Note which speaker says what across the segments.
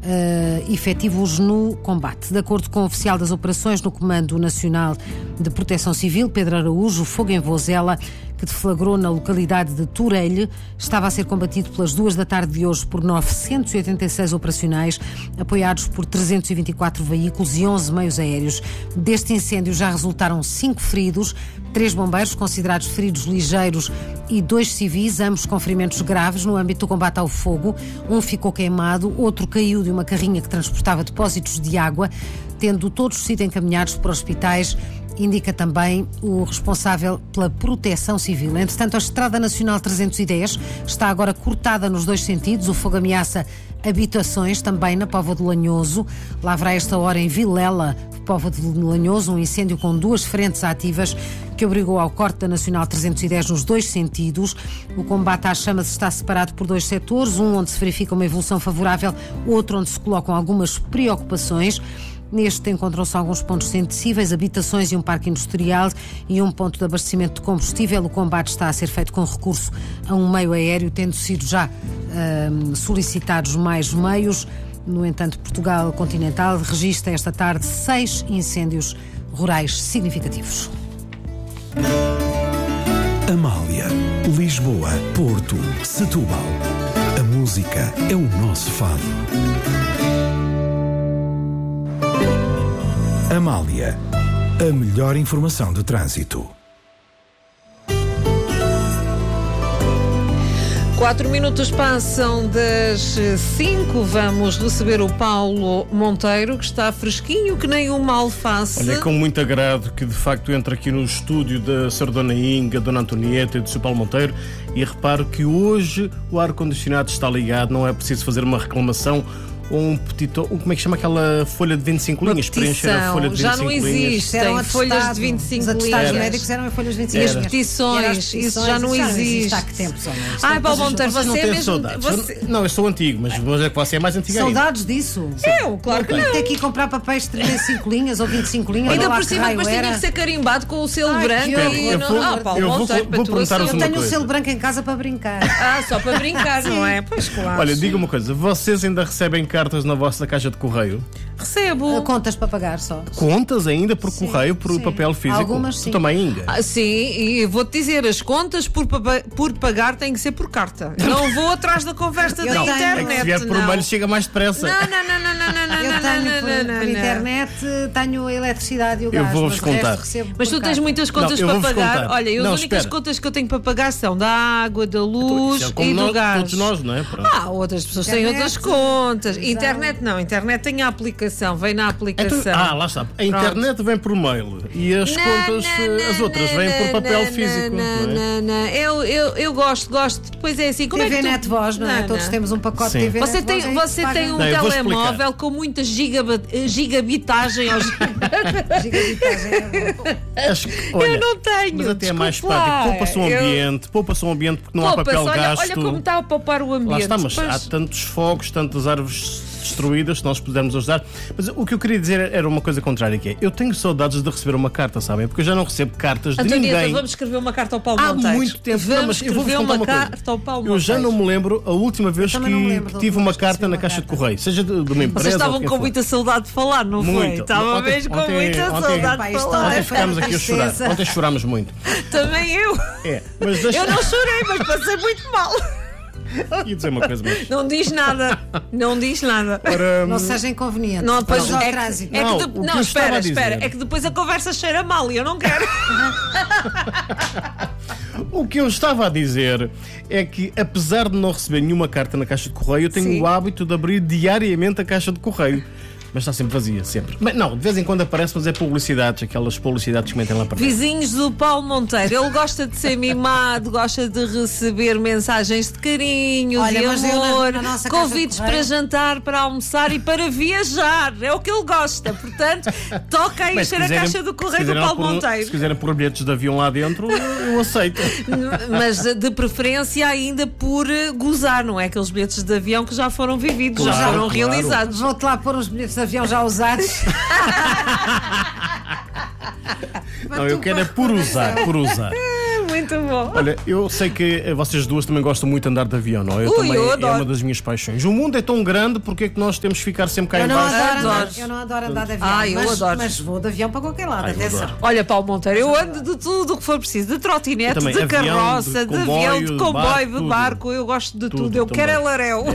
Speaker 1: efetivos no combate. De acordo com o oficial das operações no Comando Nacional de Proteção Civil, Pedro Araújo, o fogo em Vozela, que deflagrou na localidade de Turelho, estava a ser combatido pelas 2 da tarde de hoje por 986 operacionais, apoiados por 324 veículos e 11 meios aéreos. Deste incêndio já resultaram 5 feridos, 3 bombeiros considerados feridos ligeiros e 2 civis, ambos com ferimentos graves no âmbito do combate ao fogo. Um ficou queimado, outro caiu de uma carrinha que transportava depósitos de água, tendo todos sido encaminhados para hospitais, indica também o responsável pela Proteção Civil. Entretanto, a Estrada Nacional 310 está agora cortada nos 2 sentidos. O fogo ameaça habitações também na Póvoa de Lanhoso. Lá haverá esta hora em Vilela, Póvoa de Lanhoso, um incêndio com 2 frentes ativas que obrigou ao corte da Nacional 310 nos 2 sentidos. O combate às chamas está separado por 2 setores, um onde se verifica uma evolução favorável, outro onde se colocam algumas preocupações. Neste encontram-se alguns pontos sensíveis, habitações e um parque industrial e um ponto de abastecimento de combustível. O combate está a ser feito com recurso a um meio aéreo, tendo sido já solicitados mais meios. No entanto, Portugal Continental registra esta tarde 6 incêndios rurais significativos.
Speaker 2: Amália, Lisboa, Porto, Setúbal. A música é o nosso fado. Amália, a melhor informação de trânsito.
Speaker 3: 4 minutos passam das 5. Vamos receber o Paulo Monteiro, que está fresquinho que nem uma alface.
Speaker 4: Olha, é com muito agrado que de facto entra aqui no estúdio da Sra. Dona Inga, Dona Antonieta e do Sr. Paulo Monteiro, e reparo que hoje o ar-condicionado está ligado, não é preciso fazer uma reclamação ou um petito, como é que chama aquela folha de 25 linhas? Preencher a folha de 25
Speaker 3: já não existe, tem folhas de 25 linhas. Os
Speaker 1: atestados médicos eram folhas de 25 linhas.
Speaker 3: E as petições, isso já não existe.
Speaker 1: Há que tempo são?
Speaker 3: Ai, Paulo Monteiro,
Speaker 4: você
Speaker 3: você
Speaker 4: não tem
Speaker 3: mesmo...
Speaker 4: saudades. Não, eu sou antigo, mas é que você é mais antigo ainda.
Speaker 1: Saudades disso?
Speaker 3: Eu, claro que não.
Speaker 1: Tem que ir comprar papéis de 35 linhas ou 25 linhas.
Speaker 3: Ainda por cima, depois tinha que ser carimbado com o selo branco.
Speaker 4: Eu vou perguntar-vos uma coisa.
Speaker 1: Eu tenho o selo branco em casa para brincar.
Speaker 3: Só para brincar, não é? Pois claro.
Speaker 4: Olha, diga uma coisa, vocês ainda recebem cartas na vossa caixa de correio?
Speaker 3: Recebo.
Speaker 1: Contas para pagar só.
Speaker 4: Contas ainda por correio, por papel físico?
Speaker 1: Algumas sim.
Speaker 4: Tu também ainda?
Speaker 3: Sim, e vou-te dizer, as contas por pagar têm que ser por carta. Não vou atrás da conversa da internet.
Speaker 4: É que se vier por mail chega mais depressa.
Speaker 1: Eu tenho por internet, tenho a eletricidade e o gás.
Speaker 4: Eu vou-vos contar.
Speaker 3: Mas tu tens muitas contas para pagar. Olha, as únicas contas que eu tenho para pagar são da água, da luz e do gás.
Speaker 4: Todos nós, não é?
Speaker 3: Outras pessoas têm outras contas. Internet não, internet tem a aplicação, vem na aplicação.
Speaker 4: Então, lá está. A internet vem por mail e as contas, as outras vêm por papel físico.
Speaker 3: Eu gosto. Depois é assim, como
Speaker 1: TV
Speaker 3: é que
Speaker 1: Net Voz, não é? Todos temos um pacote de TV
Speaker 3: Você
Speaker 1: Net Voz.
Speaker 3: Você tem um telemóvel com muita gigabitagem. Eu não tenho.
Speaker 4: Mas até é mais prático. Poupa-se um ambiente porque não há papel gasto.
Speaker 3: Olha como está a poupar o ambiente.
Speaker 4: Lá está, mas há tantos fogos, tantas árvores destruídas, se nós pudermos ajudar. Mas o que eu queria dizer era uma coisa contrária, que é, eu tenho saudades de receber uma carta, sabem? Porque eu já não recebo cartas de ninguém.
Speaker 3: Vamos escrever uma carta ao Paulo Monteiro.
Speaker 4: Há muito tempo.
Speaker 3: Vamos escrever uma carta ao Paulo Monteiro.
Speaker 4: Eu já não me lembro a última vez que tive uma carta na caixa de correio, seja de uma empresa.
Speaker 3: Vocês estavam com muita saudade de falar, não foi? Estavam mesmo com muita saudade de falar.
Speaker 4: Ontem ficámos aqui a chorar. Ontem chorámos muito.
Speaker 3: Também eu. Eu não chorei, mas passei muito mal.
Speaker 4: Ia dizer uma coisa, mas...
Speaker 3: Não diz nada.
Speaker 1: Não seja inconveniente.
Speaker 3: Não, depois
Speaker 1: ao trânsito.
Speaker 3: Espera. É que depois a conversa cheira mal e eu não quero.
Speaker 4: O que eu estava a dizer é que, apesar de não receber nenhuma carta na caixa de correio, eu tenho o hábito de abrir diariamente a caixa de correio. Mas está sempre vazia, sempre. Mas não, de vez em quando aparece, mas é publicidades, aquelas publicidades que metem lá para dentro.
Speaker 3: Vizinhos do Paulo Monteiro, ele gosta de ser mimado, gosta de receber mensagens de carinho, de amor, convites para jantar, para almoçar e para viajar. É o que ele gosta. Portanto, toca a encher a caixa do correio do Paulo Monteiro.
Speaker 4: Se quiserem pôr bilhetes de avião lá dentro, eu aceito.
Speaker 3: Mas de preferência ainda por gozar, não é? Aqueles bilhetes de avião que já foram vividos, já foram realizados.
Speaker 1: Vou-te lá pôr uns bilhetes de avião já usados.
Speaker 4: Não, eu quero é por usar.
Speaker 3: Muito bom.
Speaker 4: Olha, eu sei que vocês duas também gostam muito de andar de avião, não? Eu também,
Speaker 3: eu adoro.
Speaker 4: é uma das minhas paixões. O mundo é tão grande, porque é que nós temos que ficar sempre cá em baixo?
Speaker 1: Eu não adoro andar de avião,
Speaker 3: eu adoro.
Speaker 1: Mas vou de avião para qualquer lado, atenção.
Speaker 3: Olha, Paulo Monteiro, eu ando de tudo o que for preciso, de trotinete,
Speaker 4: também,
Speaker 3: de
Speaker 4: avião,
Speaker 3: carroça, de avião, de comboio, de barco, eu gosto de tudo. Eu quero é laréu.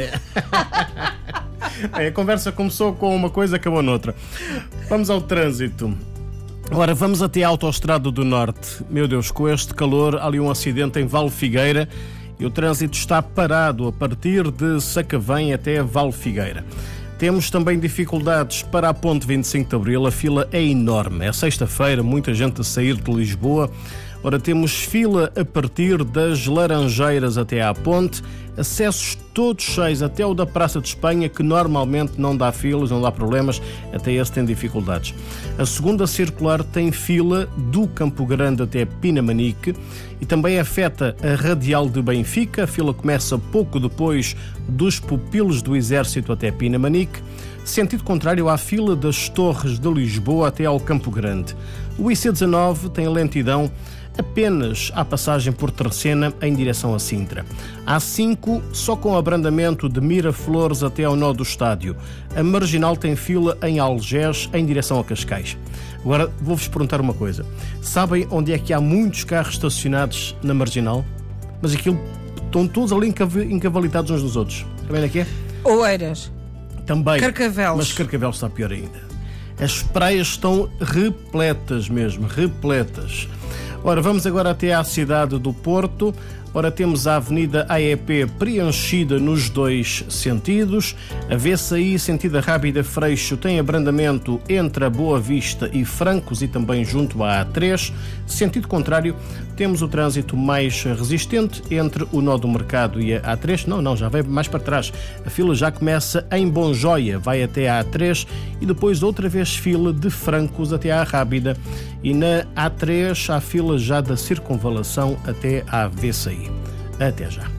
Speaker 4: A conversa começou com uma coisa, acabou noutra. Vamos ao trânsito. Ora, vamos até a Autoestrada do Norte. Meu Deus, com este calor, há ali um acidente em Valfigueira e o trânsito está parado a partir de Sacavém até Valfigueira. Temos também dificuldades para a Ponte 25 de Abril, a fila é enorme. É sexta-feira, muita gente a sair de Lisboa. Ora, temos fila a partir das Laranjeiras até à ponte, acessos todos cheios até o da Praça de Espanha, que normalmente não dá filas, não dá problemas, até esse tem dificuldades. A segunda circular tem fila do Campo Grande até Pinamanique e também afeta a Radial de Benfica, a fila começa pouco depois dos Pupilos do Exército até Pinamanique. Sentido contrário à fila das Torres de Lisboa até ao Campo Grande. O IC19 tem lentidão apenas à passagem por Terceira em direção a Sintra. A5 só com abrandamento de Miraflores até ao nó do estádio. A Marginal tem fila em Algés em direção a Cascais. Agora vou-vos perguntar uma coisa. Sabem onde é que há muitos carros estacionados na Marginal? Mas aquilo estão todos ali encavalitados uns dos outros. Sabem onde é que é?
Speaker 3: Oeiras.
Speaker 4: Também.
Speaker 3: Carcavelos.
Speaker 4: Mas Carcavelos está pior ainda. As praias estão repletas mesmo, repletas. Ora, vamos agora até à cidade do Porto. Ora, temos a Avenida AEP preenchida nos dois sentidos. A VCI, sentido Rábida Freixo, tem abrandamento entre a Boa Vista e Francos e também junto à A3. Sentido contrário, temos o trânsito mais resistente entre o nó do Mercado e a A3. Não, já vai mais para trás. A fila já começa em Bonjoia, vai até a A3 e depois outra vez fila de Francos até à Rábida. E na A3 há fila já da Circunvalação até à VCI. Até já.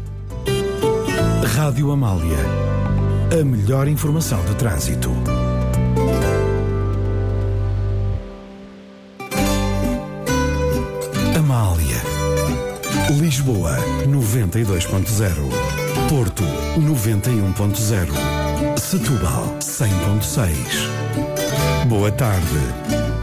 Speaker 2: Rádio Amália. A melhor informação de trânsito. Amália. Lisboa 92.0. Porto 91.0. Setúbal 100.6. Boa tarde.